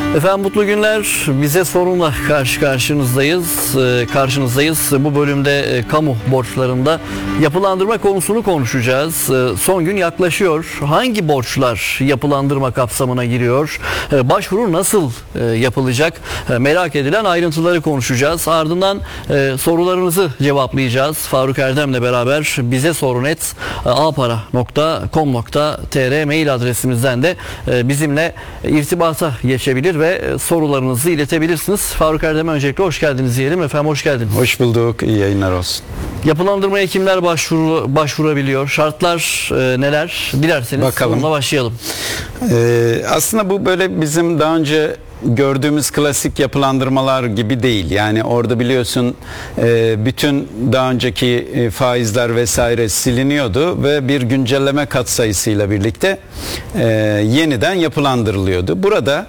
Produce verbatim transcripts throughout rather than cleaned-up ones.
Efendim mutlu günler. Bize sorunla karşı karşınızdayız. Ee, karşınızdayız. Bu bölümde e, kamu borçlarında yapılandırma konusunu konuşacağız. Ee, son gün yaklaşıyor. Hangi borçlar yapılandırma kapsamına giriyor? Ee, başvuru nasıl e, yapılacak? E, merak edilen ayrıntıları konuşacağız. Ardından e, sorularınızı cevaplayacağız. Faruk Erdem'le beraber bize sorun et apara nokta com nokta tr mail adresimizden de e, bizimle irtibata geçebilir ve sorularınızı iletebilirsiniz. Faruk Erdem'e öncelikle hoş geldiniz diyelim. Efendim hoş geldiniz. Hoş bulduk. İyi yayınlar olsun. Yapılandırmaya kimler başvuru, başvurabiliyor? Şartlar e, neler? Dilerseniz Bakalım. Onunla başlayalım. Ee, aslında bu böyle bizim daha önce gördüğümüz klasik yapılandırmalar gibi değil. Yani orada biliyorsun e, bütün daha önceki e, faizler vesaire siliniyordu ve bir güncelleme katsayısıyla birlikte e, yeniden yapılandırılıyordu. Burada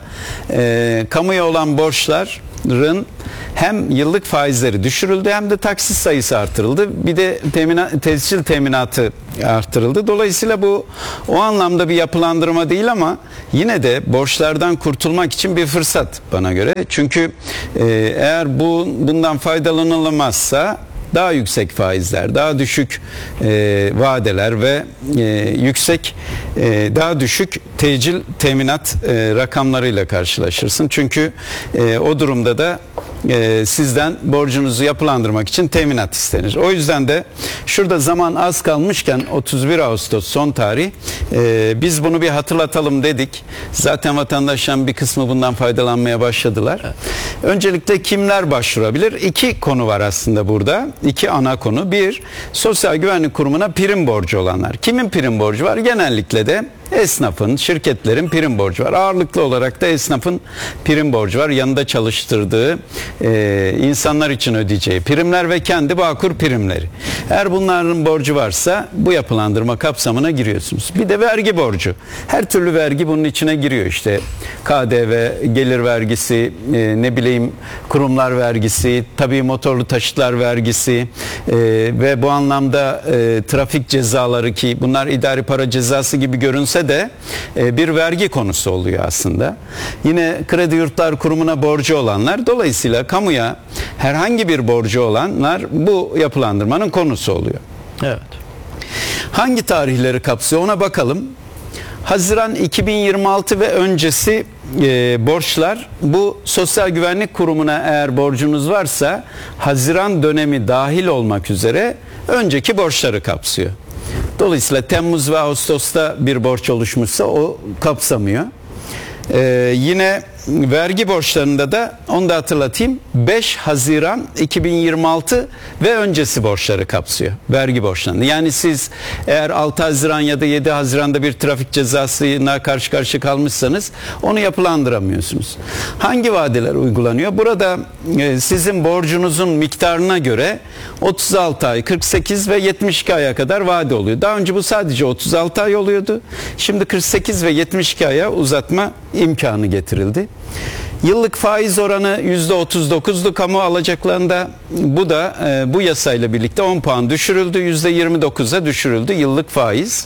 e, kamuya olan borçların hem yıllık faizleri düşürüldü hem de taksit sayısı artırıldı. Bir de temina, tescil teminatı artırıldı. Dolayısıyla bu o anlamda bir yapılandırma değil ama yine de borçlardan kurtulmak için bir fırsat bana göre. Çünkü e, eğer bu bundan faydalanılamazsa daha yüksek faizler, daha düşük e, vadeler ve e, yüksek e, daha düşük tecil teminat e, rakamlarıyla karşılaşırsın. Çünkü e, o durumda da e, sizden borcunuzu yapılandırmak için teminat istenir. O yüzden de şurada zaman az kalmışken otuz bir Ağustos son tarih e, biz bunu bir hatırlatalım dedik. Zaten vatandaşların bir kısmı bundan faydalanmaya başladılar. Öncelikle kimler başvurabilir? İki konu var aslında burada. İki ana konu. Bir, Sosyal Güvenlik Kurumu'na prim borcu olanlar. Kimin prim borcu var? Genellikle de esnafın, şirketlerin prim borcu var. Ağırlıklı olarak da esnafın prim borcu var. Yanında çalıştırdığı e, insanlar için ödeyeceği primler ve kendi Bağkur primleri. Eğer bunların borcu varsa bu yapılandırma kapsamına giriyorsunuz. Bir de vergi borcu. Her türlü vergi bunun içine giriyor işte. K D V, gelir vergisi, e, ne bileyim kurumlar vergisi, tabii motorlu taşıtlar vergisi e, ve bu anlamda e, trafik cezaları ki bunlar idari para cezası gibi görünse de bir vergi konusu oluyor aslında. Yine Kredi Yurtlar Kurumu'na borcu olanlar, dolayısıyla kamuya herhangi bir borcu olanlar bu yapılandırmanın konusu oluyor. Evet. Hangi tarihleri kapsıyor ona bakalım. Haziran iki bin yirmi altı ve öncesi e, borçlar, bu Sosyal Güvenlik Kurumu'na eğer borcunuz varsa Haziran dönemi dahil olmak üzere önceki borçları kapsıyor. Dolayısıyla Temmuz ve Ağustos'ta bir borç oluşmuşsa o kapsamıyor. Ee, yine vergi borçlarında da onu da hatırlatayım, beş Haziran iki bin yirmi altı ve öncesi borçları kapsıyor vergi borçlarını. Yani siz eğer altı Haziran ya da yedi Haziran'da bir trafik cezasına karşı karşıya kalmışsanız onu yapılandıramıyorsunuz. Hangi vadeler uygulanıyor? Burada e, sizin borcunuzun miktarına göre otuz altı ay, kırk sekiz ve yetmiş iki aya kadar vade oluyor. Daha önce bu sadece otuz altı ay oluyordu. Şimdi kırk sekiz ve yetmiş iki aya uzatma imkanı getirildi. Yıllık faiz oranı yüzde otuz dokuzdu kamu alacaklarında. Bu da e, bu yasayla birlikte on puan düşürüldü. yüzde yirmi dokuza düşürüldü yıllık faiz.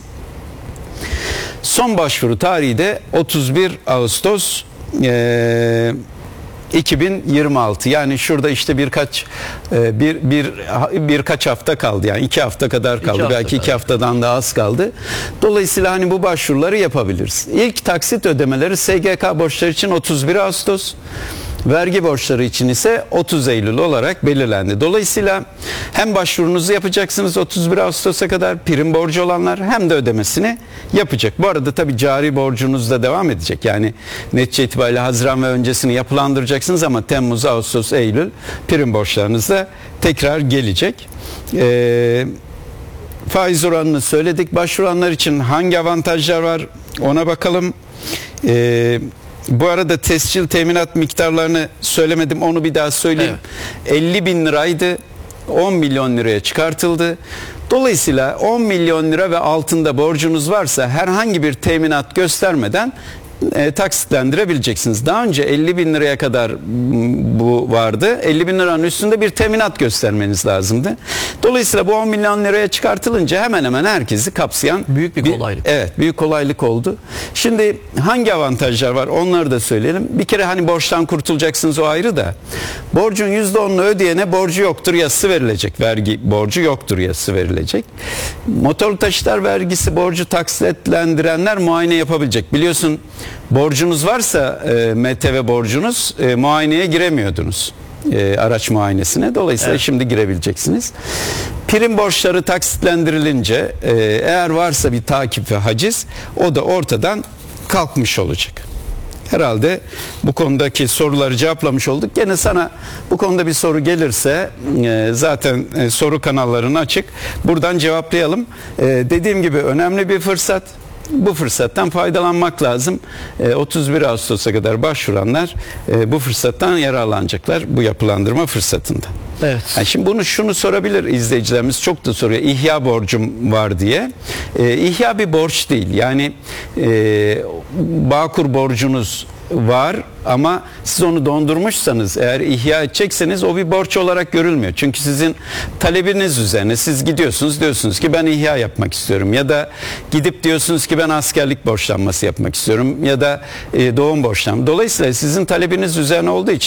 Son başvuru tarihi de otuz bir Ağustos e, iki bin yirmi altı. Yani şurada işte birkaç bir bir birkaç hafta kaldı, yani iki hafta kadar kaldı, iki belki iki haftadan da az kaldı. Dolayısıyla hani bu başvuruları yapabiliriz. İlk taksit ödemeleri S G K borçları için otuz bir Ağustos, vergi borçları için ise otuz Eylül olarak belirlendi. Dolayısıyla hem başvurunuzu yapacaksınız otuz bir Ağustos'a kadar prim borcu olanlar, hem de ödemesini yapacak. Bu arada tabii cari borcunuz da devam edecek. Yani netice itibariyle Haziran ve öncesini yapılandıracaksınız ama Temmuz, Ağustos, Eylül prim borçlarınız da tekrar gelecek. Ee, faiz oranını söyledik. Başvuranlar için hangi avantajlar var ona bakalım. Eee Bu arada tescil teminat miktarlarını söylemedim, onu bir daha söyleyeyim. Evet. elli bin liraydı, on milyon liraya çıkartıldı. Dolayısıyla on milyon lira ve altında borcunuz varsa herhangi bir teminat göstermeden e, taksitlendirebileceksiniz. Daha önce elli bin liraya kadar m, bu vardı. elli bin liranın üstünde bir teminat göstermeniz lazımdı. Dolayısıyla bu on milyon liraya çıkartılınca hemen hemen herkesi kapsayan Büyük bir kolaylık. Evet, büyük kolaylık oldu. Şimdi hangi avantajlar var onları da söyleyelim. Bir kere hani borçtan kurtulacaksınız, o ayrı da. Borcun yüzde onunu ödeyene borcu yoktur yazısı verilecek. Vergi borcu yoktur yazısı verilecek. Motorlu taşıtlar vergisi borcu taksitlendirenler muayene yapabilecek. Biliyorsun, borcunuz varsa e, M T V borcunuz, e, muayeneye giremiyordunuz. E, araç muayenesine. Dolayısıyla Evet. şimdi girebileceksiniz. Prim borçları taksitlendirilince e, eğer varsa bir takip ve haciz, o da ortadan kalkmış olacak. Herhalde bu konudaki soruları cevaplamış olduk. Gene sana bu konuda bir soru gelirse e, zaten e, soru kanalların açık. Buradan cevaplayalım. E, dediğim gibi önemli bir fırsat. Bu fırsattan faydalanmak lazım. E, otuz bir Ağustos'a kadar başvuranlar e, bu fırsattan yararlanacaklar, bu yapılandırma fırsatında. Evet. Yani şimdi bunu şunu sorabilir izleyicilerimiz, çok da soruyor. İhya borcum var diye. E, ihya bir borç değil. Yani e, Bağkur borcunuz var ama siz onu dondurmuşsanız, eğer ihya edecekseniz, o bir borç olarak görülmüyor. Çünkü sizin talebiniz üzerine siz gidiyorsunuz, diyorsunuz ki ben ihya yapmak istiyorum, ya da gidip diyorsunuz ki ben askerlik borçlanması yapmak istiyorum, ya da e, doğum borçlanması. Dolayısıyla sizin talebiniz üzerine olduğu için